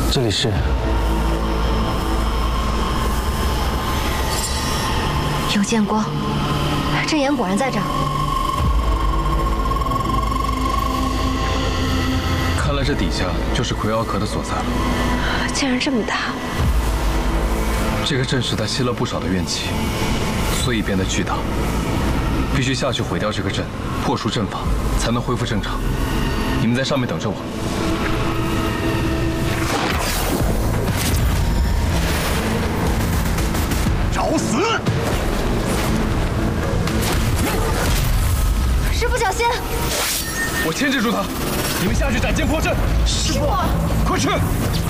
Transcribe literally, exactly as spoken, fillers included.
这里是。 有见光，阵眼果然在这儿。 看来这底下就是葵瑶阁的所在了。 竟然这么大！ 这个阵势它吸了不少的怨气，所以变得巨大。必须下去毁掉这个阵，破除阵法，才能恢复正常。你们在上面等着我。 找死！ 师傅小心！ 我牵制住他，你们下去斩剑破阵。 师傅， 快去！